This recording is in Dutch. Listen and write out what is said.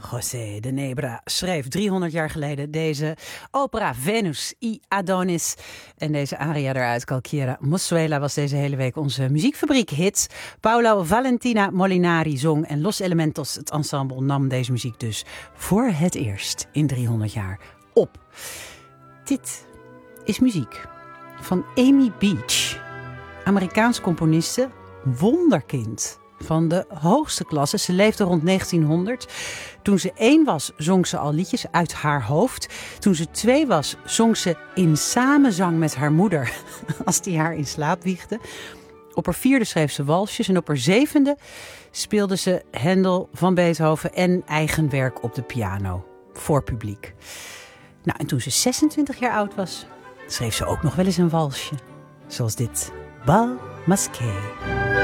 José de Nebra schreef 300 jaar geleden deze opera Venus y Adonis. En deze aria eruit, Calquiera Mozuela, was deze hele week onze muziekfabriek-hit. Paolo Valentina Molinari zong en Los Elementos, het ensemble, nam deze muziek dus voor het eerst in 300 jaar op. Dit is muziek van Amy Beach, Amerikaans componiste, wonderkind van de hoogste klasse. Ze leefde rond 1900. Toen ze 1 was, zong ze al liedjes uit haar hoofd. Toen ze 2 was, zong ze in samenzang met haar moeder, als die haar in slaap wiegde. Op haar 4e schreef ze walsjes en op haar 7e speelde ze Händel van Beethoven en eigen werk op de piano voor publiek. Nou, en toen ze 26 jaar oud was, schreef ze ook nog wel eens een walsje. Zoals dit, Bal Masqué.